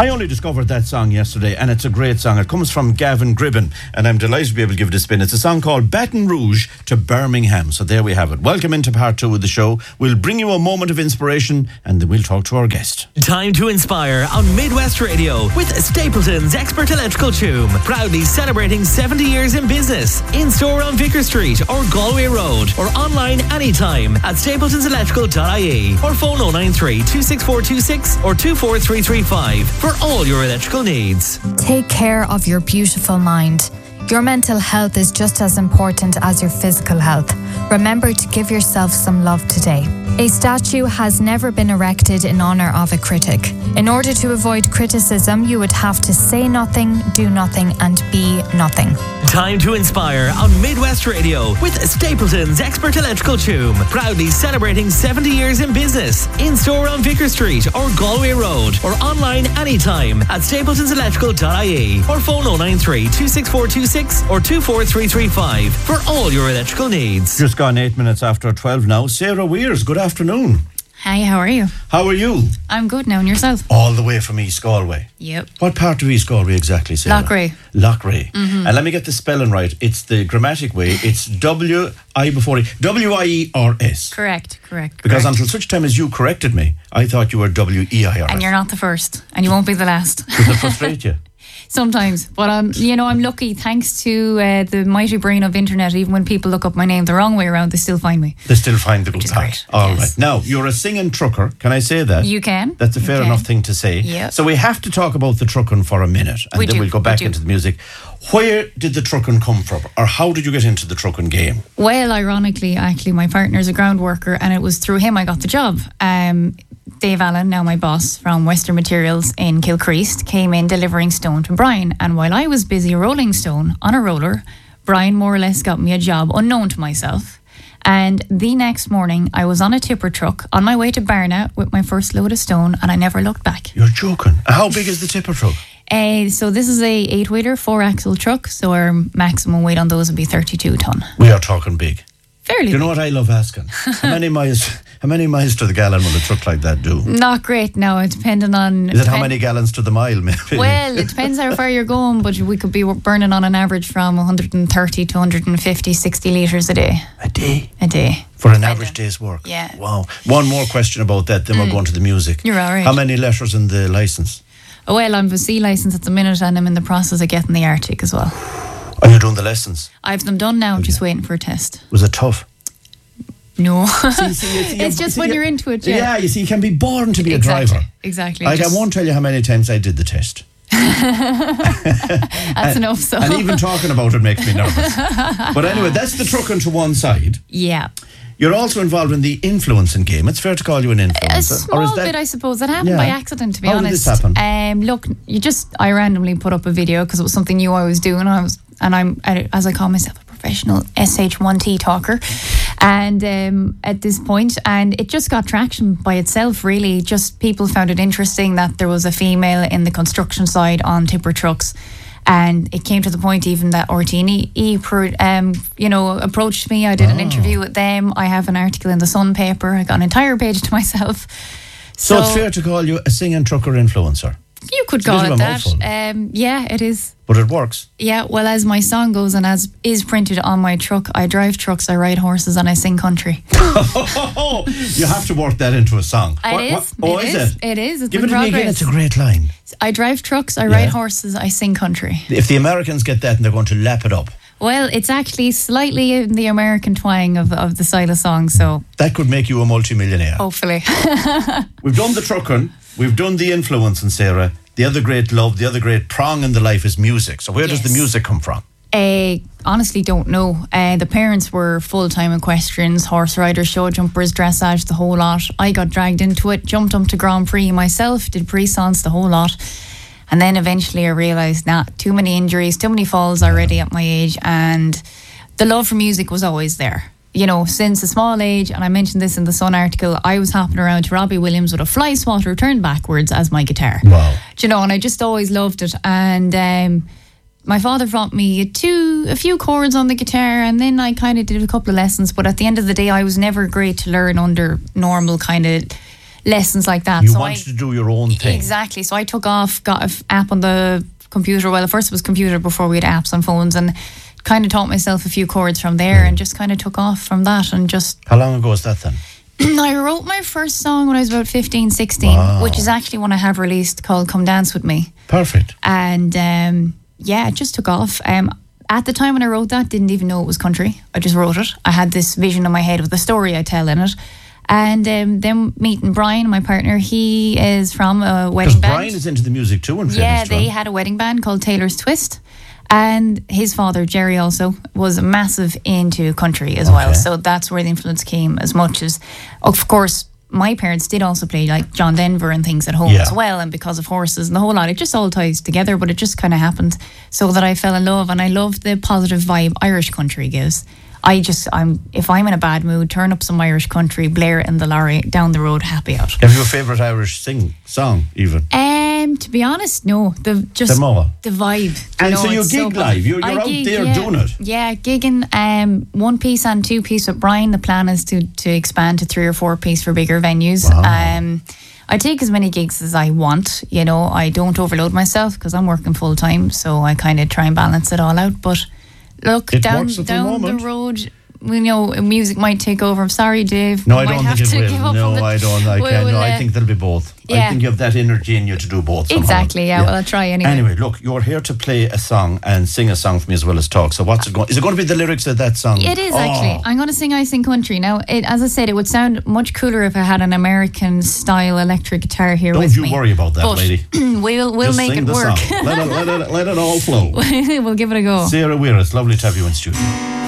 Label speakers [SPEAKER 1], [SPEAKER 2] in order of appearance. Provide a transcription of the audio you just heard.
[SPEAKER 1] I only discovered that song yesterday, and it's a great song. It comes from Gavin Gribben, and I'm delighted to be able to give it a spin. It's a song called Baton Rouge to Birmingham. So there we have it. Welcome into part 2 of the show. We'll bring you a moment of inspiration, and then we'll talk to our guest.
[SPEAKER 2] Time to inspire on Midwest Radio with Stapleton's Expert Electrical Tune. Proudly celebrating 70 years in business. In-store on Vicar Street or Galway Road, or online anytime at stapletonselectrical.ie, or phone 093 26426 or 24335 for all your electrical needs.
[SPEAKER 3] Take care of your beautiful mind. Your mental health is just as important as your physical health. Remember to give yourself some love today. A statue has never been erected in honour of a critic. In order to avoid criticism, you would have to say nothing, do nothing, and be nothing.
[SPEAKER 2] Time to inspire on Midwest Radio with Stapleton's Expert Electrical Tune. Proudly celebrating 70 years in business. In-store on Vicar Street or Galway Road, or online anytime at stapletonselectrical.ie, or phone 093 26426 or 24335 for all your electrical needs.
[SPEAKER 1] Just gone 8 minutes after 12 now. Sarah Weirs, good afternoon.
[SPEAKER 4] Hi, how are you?
[SPEAKER 1] How are you?
[SPEAKER 4] I'm good now, and yourself?
[SPEAKER 1] All the way from East Galway.
[SPEAKER 4] Yep.
[SPEAKER 1] What part of East Galway exactly, Sarah?
[SPEAKER 4] Loughrea.
[SPEAKER 1] Loughrea. And let me get the spelling right. It's the grammatic way. It's W-I-before-E-W-I-E-R-S.
[SPEAKER 4] Correct.
[SPEAKER 1] Because until such time as you corrected me, I thought you were W-E-I-R-S.
[SPEAKER 4] And you're not the first, and you won't be the last.
[SPEAKER 1] Does it frustrate you?
[SPEAKER 4] Sometimes, but I'm lucky. Thanks to the mighty brain of internet, even when people look up my name the wrong way around, they still find me.
[SPEAKER 1] They still find the good part.
[SPEAKER 4] Great.
[SPEAKER 1] All
[SPEAKER 4] Yes.
[SPEAKER 1] right. Now, you're a singing trucker. Can I say that?
[SPEAKER 4] You can.
[SPEAKER 1] That's a fair enough thing to say.
[SPEAKER 4] Yep.
[SPEAKER 1] So we have to talk about the trucking for a minute, and then we'll go back into the music. Where did the trucking come from, or how did you get into the trucking game?
[SPEAKER 4] Well, ironically, actually, my partner's a ground worker, and it was through him I got the job. Dave Allen, now my boss from Western Materials in Kilcreast, came in delivering stone to Brian. And while I was busy rolling stone on a roller, Brian more or less got me a job unknown to myself. And the next morning, I was on a tipper truck on my way to Barna with my first load of stone, and I never looked back.
[SPEAKER 1] You're joking. How big is the tipper truck?
[SPEAKER 4] So this is a 8-wheeler, 4-axle truck. So our maximum weight on those would be 32 tonne.
[SPEAKER 1] We are talking big.
[SPEAKER 4] Fairly
[SPEAKER 1] You know
[SPEAKER 4] big.
[SPEAKER 1] what I love asking? How many miles to the gallon will a truck like that do?
[SPEAKER 4] Not great now, it's depending on...
[SPEAKER 1] Is it how many gallons to the mile, maybe?
[SPEAKER 4] Well, it depends how far you're going, but we could be burning on an average from 130 to 150, 60 litres a day.
[SPEAKER 1] A day?
[SPEAKER 4] A day.
[SPEAKER 1] For an average day's work?
[SPEAKER 4] Yeah.
[SPEAKER 1] Wow. One more question about that, then we're going to the music.
[SPEAKER 4] You're all right.
[SPEAKER 1] How many letters in the licence?
[SPEAKER 4] Oh, well, I'm a C licence at the minute, and I'm in the process of getting the Arctic as well.
[SPEAKER 1] Are you doing the lessons?
[SPEAKER 4] I have them done now, I'm just waiting for a test.
[SPEAKER 1] Was it tough?
[SPEAKER 4] No.
[SPEAKER 1] See,
[SPEAKER 4] It's just when you're into it, yeah.
[SPEAKER 1] Yeah, you see, you can be born to be
[SPEAKER 4] Exactly,
[SPEAKER 1] a driver.
[SPEAKER 4] exactly.
[SPEAKER 1] Like,
[SPEAKER 4] Just-
[SPEAKER 1] I won't tell you how many times I did the test.
[SPEAKER 4] That's enough, so.
[SPEAKER 1] And even talking about it makes me nervous. But anyway, that's the trucking to one side.
[SPEAKER 4] Yeah.
[SPEAKER 1] You're also involved in the influencing game. It's fair to call you an influencer.
[SPEAKER 4] A small bit, I suppose. That happened
[SPEAKER 1] Yeah.
[SPEAKER 4] by accident, to be
[SPEAKER 1] How did
[SPEAKER 4] honest.
[SPEAKER 1] this happen?
[SPEAKER 4] Look, I randomly put up a video because it was something new I was doing. I'm, as I call myself, a professional SH1T talker. And at this point, and it just got traction by itself, really. Just people found it interesting that there was a female in the construction side on tipper trucks. And it came to the point even that RTE, approached me. I did an interview with them. I have an article in the Sun paper. I got an entire page to myself.
[SPEAKER 1] So it's fair to call you a singing trucker influencer.
[SPEAKER 4] You could
[SPEAKER 1] It's a
[SPEAKER 4] call
[SPEAKER 1] bit of
[SPEAKER 4] it
[SPEAKER 1] a
[SPEAKER 4] that.
[SPEAKER 1] mouthful.
[SPEAKER 4] Yeah, it is.
[SPEAKER 1] But it works.
[SPEAKER 4] Yeah, well, as my song goes and as is printed on my truck, I drive trucks, I ride horses, and I sing country.
[SPEAKER 1] You have to work that into a song.
[SPEAKER 4] It is.
[SPEAKER 1] Oh, is it?
[SPEAKER 4] It is. It's
[SPEAKER 1] Give
[SPEAKER 4] been
[SPEAKER 1] it to me again.
[SPEAKER 4] progress.
[SPEAKER 1] It's a great line.
[SPEAKER 4] I drive trucks, I ride horses, I sing country.
[SPEAKER 1] If the Americans get that and they're going to lap it up.
[SPEAKER 4] Well, it's actually slightly in the American twang of the style of song, so
[SPEAKER 1] That could make you a multimillionaire.
[SPEAKER 4] hopefully.
[SPEAKER 1] We've done the trucking. We've done the influencing, Sarah. The other great love, the other great prong in the life is music. So where does the music come from?
[SPEAKER 4] Honestly don't know. The parents were full-time equestrians, horse riders, show jumpers, dressage, the whole lot. I got dragged into it, jumped up to Grand Prix myself, did pre-sons, the whole lot. And then eventually I realised, too many injuries, too many falls already at my age, and the love for music was always there. You know, since a small age, and I mentioned this in the Sun article, I was hopping around to Robbie Williams with a fly swatter turned backwards as my guitar.
[SPEAKER 1] Wow.
[SPEAKER 4] Do you know, and I just always loved it. And my father brought me a few chords on the guitar, and then I kind of did a couple of lessons. But at the end of the day, I was never great to learn under normal kind of lessons like that.
[SPEAKER 1] You wanted to do your own thing.
[SPEAKER 4] Exactly. So I took off, got an app on the computer. Well, at first it was computer before we had apps on phones, and kind of taught myself a few chords from there and just kind of took off from that. And just...
[SPEAKER 1] How long ago was that then?
[SPEAKER 4] I wrote my first song when I was about 15, 16, which is actually one I have released, called Come Dance With Me.
[SPEAKER 1] Perfect.
[SPEAKER 4] And it just took off. At the time when I wrote that, didn't even know it was country. I just wrote it. I had this vision in my head of the story I tell in it. And then meeting Brian, my partner, he is from a wedding band.
[SPEAKER 1] Because Brian is into the music too, in fairness.
[SPEAKER 4] Yeah, they had a wedding band called Taylor's Twist. And his father, Jerry, also was massive into country as well. So that's where the influence came, as much as, of course, my parents did also play like John Denver and things at home as well. And because of horses and the whole lot, it just all ties together. But it just kind of happened so that I fell in love. And I love the positive vibe Irish country gives. If I'm in a bad mood, turn up some Irish country, blare it in the lorry, down the road, happy out.
[SPEAKER 1] Have you a favourite Irish song, even?
[SPEAKER 4] To be honest, no. The vibe.
[SPEAKER 1] And so you gig live. You're out there doing it.
[SPEAKER 4] Yeah, gigging one piece and two piece with Brian. The plan is to expand to 3 or 4 piece for bigger venues. Wow. I take as many gigs as I want. You know, I don't overload myself because I'm working full time. So I kind of try and balance it all out. But look, down the road, you know, music might take over. I'm sorry, Dave.
[SPEAKER 1] No, I don't think it will. No, I don't. I think there'll be both. I think you have that energy in you to do both. Somehow.
[SPEAKER 4] Exactly, yeah. Well, I'll try anyway.
[SPEAKER 1] Anyway, look, you're here to play a song and sing a song for me as well as talk. So what's it going? Is it going to be the lyrics of that song?
[SPEAKER 4] It is actually. I'm going to sing I Sing Country. Now, as I said, it would sound much cooler if I had an American style electric guitar here with me.
[SPEAKER 1] Don't you worry about that, lady.
[SPEAKER 4] We'll make it work.
[SPEAKER 1] Let it all flow.
[SPEAKER 4] We'll give it a go.
[SPEAKER 1] Sarah Weir, it's lovely to have you in studio.